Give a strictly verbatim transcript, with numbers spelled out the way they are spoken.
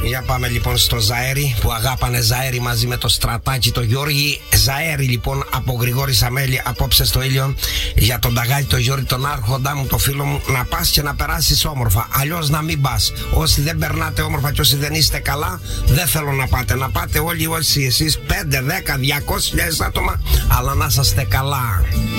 Για πάμε λοιπόν στο Ζαέρι, που αγάπανε Ζαέρι μαζί με το Στρατάκι το Γιώργη. Ζαέρι λοιπόν από Γρηγόρη Σαμέλη, απόψε στο ήλιο, για τον Ταγάλη το Γιώργη, τον άρχοντά μου, το φίλο μου, να πας και να περάσεις όμορφα. Αλλιώς να μην πας. Όσοι δεν περνάτε όμορφα και όσοι δεν είστε καλά, δεν θέλω να πάτε. Να πάτε όλοι όσοι εσείς, πέντε, δέκα, διακόσιες χιλιάδες άτομα, αλλά να είσαστε καλά.